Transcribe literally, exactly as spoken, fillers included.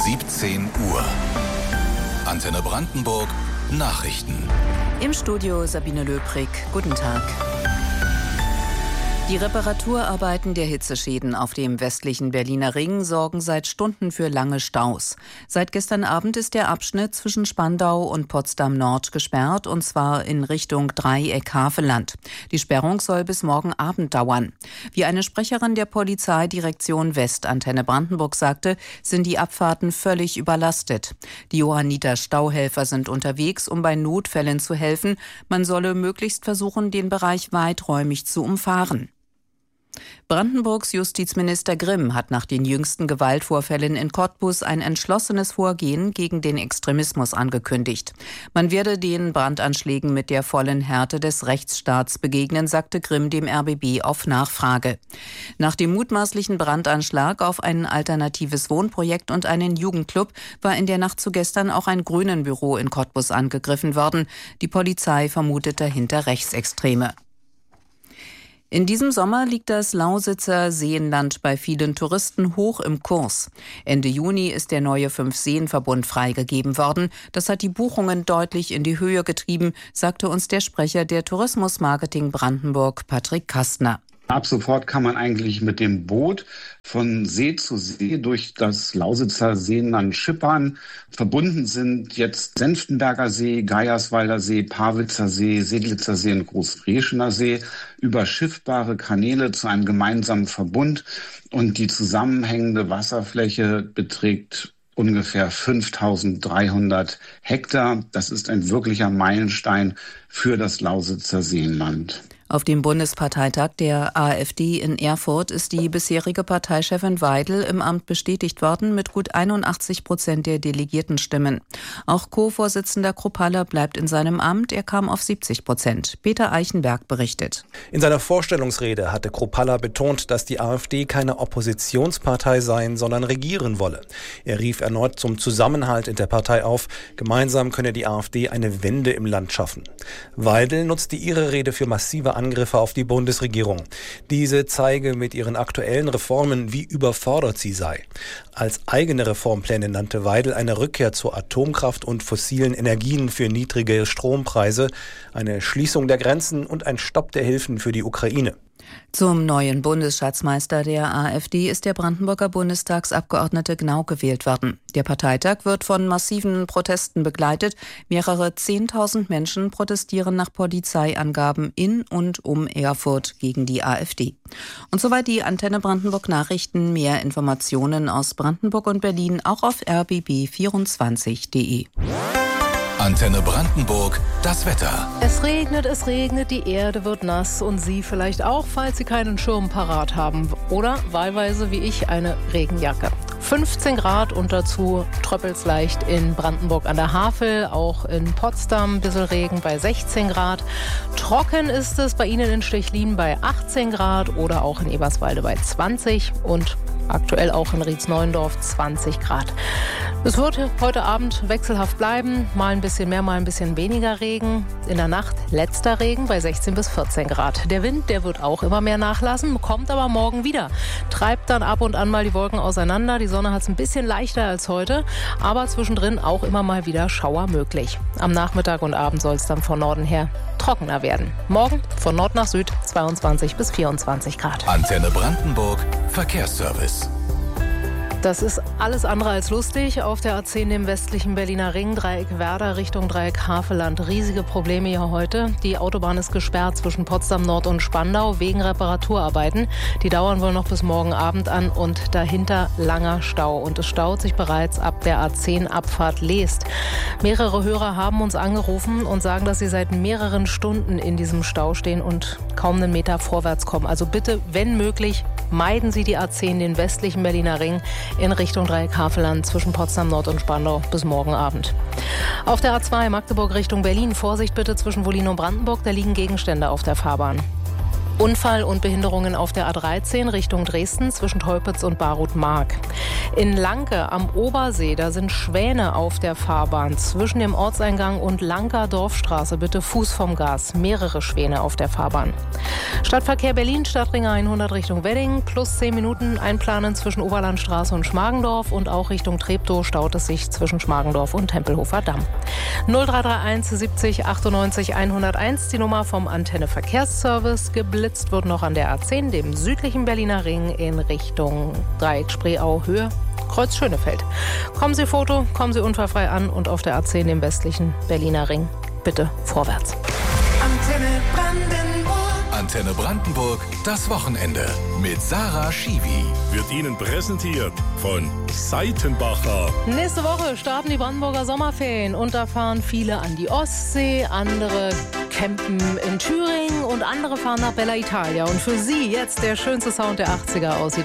siebzehn Uhr. Antenne Brandenburg Nachrichten. Im Studio Sabine Löbrig. Guten Tag. Die Reparaturarbeiten der Hitzeschäden auf dem westlichen Berliner Ring sorgen seit Stunden für lange Staus. Seit gestern Abend ist der Abschnitt zwischen Spandau und Potsdam Nord gesperrt, und zwar in Richtung Dreieck-Havelland. Die Sperrung soll bis morgen Abend dauern. Wie eine Sprecherin der Polizeidirektion West Antenne Brandenburg sagte, sind die Abfahrten völlig überlastet. Die Johanniter-Stauhelfer sind unterwegs, um bei Notfällen zu helfen. Man solle möglichst versuchen, den Bereich weiträumig zu umfahren. Brandenburgs Justizminister Grimm hat nach den jüngsten Gewaltvorfällen in Cottbus ein entschlossenes Vorgehen gegen den Extremismus angekündigt. Man werde den Brandanschlägen mit der vollen Härte des Rechtsstaats begegnen, sagte Grimm dem R B B auf Nachfrage. Nach dem mutmaßlichen Brandanschlag auf ein alternatives Wohnprojekt und einen Jugendclub war in der Nacht zu gestern auch ein Grünenbüro in Cottbus angegriffen worden. Die Polizei vermutet dahinter Rechtsextreme. In diesem Sommer liegt das Lausitzer Seenland bei vielen Touristen hoch im Kurs. Ende Juni ist der neue Fünf-Seen-Verbund freigegeben worden. Das hat die Buchungen deutlich in die Höhe getrieben, sagte uns der Sprecher der Tourismusmarketing Brandenburg, Patrick Kastner. Ab sofort kann man eigentlich mit dem Boot von See zu See durch das Lausitzer Seenland schippern. Verbunden sind jetzt Senftenberger See, Geierswalder See, Pawitzer See, Seglitzer See und Großreschener See über schiffbare Kanäle zu einem gemeinsamen Verbund. Und die zusammenhängende Wasserfläche beträgt ungefähr fünftausenddreihundert Hektar. Das ist ein wirklicher Meilenstein für das Lausitzer Seenland. Auf dem Bundesparteitag der AfD in Erfurt ist die bisherige Parteichefin Weidel im Amt bestätigt worden mit gut einundachtzig Prozent der Delegiertenstimmen. Auch Co-Vorsitzender Kruppalla bleibt in seinem Amt. Er kam auf siebzig Prozent. Peter Eichenberg berichtet. In seiner Vorstellungsrede hatte Kruppalla betont, dass die AfD keine Oppositionspartei sein, sondern regieren wolle. Er rief erneut zum Zusammenhalt in der Partei auf. Gemeinsam könne die AfD eine Wende im Land schaffen. Weidel nutzte ihre Rede für massive Angriffe auf die Bundesregierung. Diese zeige mit ihren aktuellen Reformen, wie überfordert sie sei. Als eigene Reformpläne nannte Weidel eine Rückkehr zur Atomkraft und fossilen Energien für niedrige Strompreise, eine Schließung der Grenzen und ein Stopp der Hilfen für die Ukraine. Zum neuen Bundesschatzmeister der AfD ist der Brandenburger Bundestagsabgeordnete Gnau gewählt worden. Der Parteitag wird von massiven Protesten begleitet. Mehrere zehntausend Menschen protestieren nach Polizeiangaben in und um Erfurt gegen die AfD. Und soweit die Antenne Brandenburg Nachrichten. Mehr Informationen aus Brandenburg und Berlin auch auf r b b vierundzwanzig punkt d e. Antenne Brandenburg, das Wetter. Es regnet, es regnet, die Erde wird nass und Sie vielleicht auch, falls Sie keinen Schirm parat haben. Oder wahlweise wie ich eine Regenjacke. fünfzehn Grad und dazu tröppelt's leicht in Brandenburg an der Havel, auch in Potsdam ein bisschen Regen bei sechzehn Grad. Trocken ist es bei Ihnen in Stechlin bei achtzehn Grad oder auch in Eberswalde bei zwanzig und aktuell auch in Rietz-Neuendorf zwanzig Grad. Es wird heute Abend wechselhaft bleiben, mal ein bisschen mehr, mal ein bisschen weniger Regen. In der Nacht letzter Regen bei sechzehn bis vierzehn Grad. Der Wind, der wird auch immer mehr nachlassen, kommt aber morgen wieder. Treibt dann ab und an mal die Wolken auseinander. Die Sonne hat es ein bisschen leichter als heute, aber zwischendrin auch immer mal wieder Schauer möglich. Am Nachmittag und Abend soll es dann von Norden her trockener werden. Morgen von Nord nach Süd zweiundzwanzig bis vierundzwanzig Grad. Antenne Brandenburg, Verkehrsservice. Das ist alles andere als lustig. Auf der A zehn im westlichen Berliner Ring, Dreieck Werder Richtung Dreieck Havelland. Riesige Probleme hier heute. Die Autobahn ist gesperrt zwischen Potsdam Nord und Spandau wegen Reparaturarbeiten. Die dauern wohl noch bis morgen Abend an und dahinter langer Stau. Und es staut sich bereits ab der A zehn Abfahrt Leest. Mehrere Hörer haben uns angerufen und sagen, dass sie seit mehreren Stunden in diesem Stau stehen und kaum einen Meter vorwärts kommen. Also bitte, wenn möglich, meiden Sie die A zehn, den westlichen Berliner Ring, in Richtung Dreieck-Havelland zwischen Potsdam Nord und Spandau bis morgen Abend. Auf der A zwei Magdeburg Richtung Berlin, Vorsicht bitte zwischen Wollin und Brandenburg, da liegen Gegenstände auf der Fahrbahn. Unfall und Behinderungen auf der A dreizehn Richtung Dresden zwischen Teupitz und Barut-Mark. In Lanke am Obersee, da sind Schwäne auf der Fahrbahn. Zwischen dem Ortseingang und Lanker Dorfstraße bitte Fuß vom Gas. Mehrere Schwäne auf der Fahrbahn. Stadtverkehr Berlin, Stadtring hundert Richtung Wedding. Plus zehn Minuten einplanen zwischen Oberlandstraße und Schmargendorf. Und auch Richtung Treptow staut es sich zwischen Schmargendorf und Tempelhofer Damm. null drei drei eins siebzig achtundneunzig hunderteins, die Nummer vom Antenne Verkehrsservice. Geblitzt wird noch an der A zehn, dem südlichen Berliner Ring in Richtung Dreieck Spreeau Höhe, Kreuz Schönefeld. Kommen Sie Foto, kommen Sie unfallfrei an und auf der A zehn, dem westlichen Berliner Ring, bitte vorwärts. Antenne Brandenburg. Antenne Brandenburg, das Wochenende mit Sarah Schiwi. Wird Ihnen präsentiert von Seitenbacher. Nächste Woche starten die Brandenburger Sommerferien und da fahren viele an die Ostsee, andere campen in Thüringen und andere fahren nach Bella Italia. Und für Sie jetzt der schönste Sound der achtziger aus Italien.